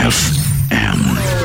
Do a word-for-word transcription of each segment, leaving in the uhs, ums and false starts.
F M.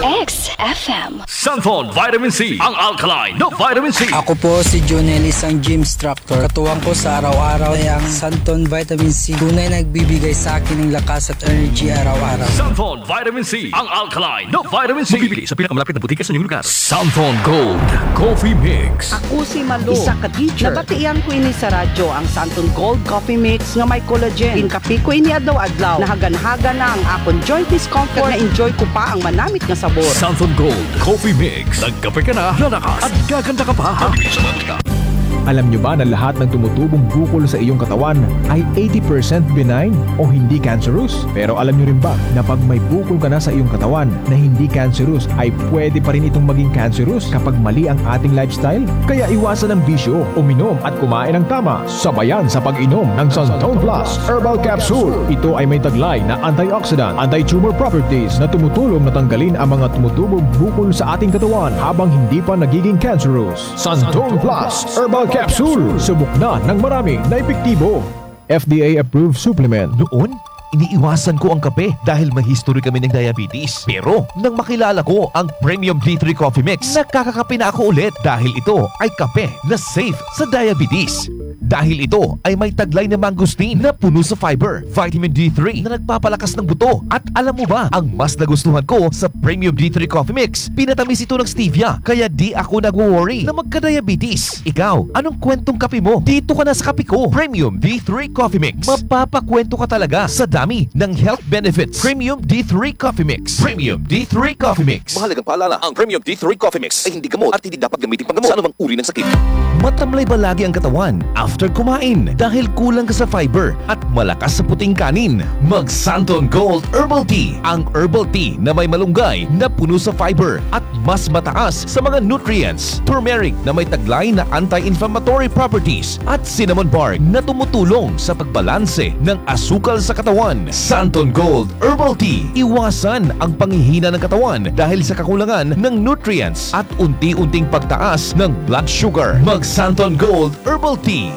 X F M. Santon Vitamin C, ang alkaline no vitamin C. Ako po si Junel, isang gym instructor. Katuwang ko sa araw-araw ay ang Santon Vitamin C. Tunay nagbibigay sa akin ng lakas at energy araw-araw. Santon Vitamin C, ang alkaline no vitamin C. Bibili sa pinakamalapit na butika sa inyong lugar. Santon Gold Coffee Mix. Ako si Malu, isa ka teacher. Nabatian ko ini sa radyo ang Santon Gold Coffee Mix nga may collagen. Inkapi ko ini adlaw-adlaw. Nahagan-haga na ang akong joint discomfort. Na-enjoy ko pa ang manamit nga sabor. Santon Gold Coffee Mix. Nagkape ka na, lalakas at gaganda ka pa. Sa mga Alam nyo ba na lahat ng tumutubong bukol sa iyong katawan ay eighty percent benign o hindi cancerous? Pero alam nyo rin ba na pag may bukol ka na sa iyong katawan na hindi cancerous ay pwede pa rin itong maging cancerous kapag mali ang ating lifestyle? Kaya iwasan ang bisyo, uminom at kumain ng tama. Sabayan sa pag-inom ng Santon Plus Herbal Capsule. Ito ay may taglay na antioxidant, anti-tumor properties na tumutulong na tanggalin ang mga tumutubong bukol sa ating katawan habang hindi pa nagiging cancerous. Santon Plus Herbal Capsule. Subok na ng marami na epektibo. F D A-approved supplement. Noon, iniiwasan ko ang kape dahil may history kami ng diabetes. Pero nang makilala ko ang Premium D three Coffee Mix, nakakakape na ako ulit dahil ito ay kape na safe sa diabetes. Dahil ito ay may taglay na mangosteen na puno sa fiber, vitamin D three na nagpapalakas ng buto. At alam mo ba, ang mas nagustuhan ko sa Premium D three Coffee Mix, pinatamis ito ng stevia, kaya di ako nag-worry na magka-diabetes. Ikaw, anong kwentong kape mo? Dito ka na sa kape ko. Premium D three Coffee Mix. Mapapakwento ka talaga sa dami ng health benefits. Premium D three Coffee Mix. Premium D three Coffee Mix. Mahalagang paalala, ang Premium D three Coffee Mix ay hindi gamot at hindi dapat gamitin panggamot sa anumang uri ng sakit. Matamlay ba lagi ang katawan after kumain dahil kulang ka sa fiber at malakas sa puting kanin? Mag Santon Gold Herbal Tea. Ang herbal tea na may malunggay na puno sa fiber at mas mataas sa mga nutrients. Turmeric na may taglay na anti-inflammatory properties at cinnamon bark na tumutulong sa pagbalanse ng asukal sa katawan. Santon Gold Herbal Tea. Iwasan ang panghihina ng katawan dahil sa kakulangan ng nutrients at unti-unting pagtaas ng blood sugar. Mag Santon Gold Herbal Tea.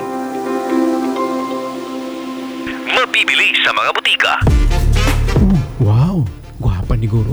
Mabibili sa mga butika. Wow, gwapa ni Guro.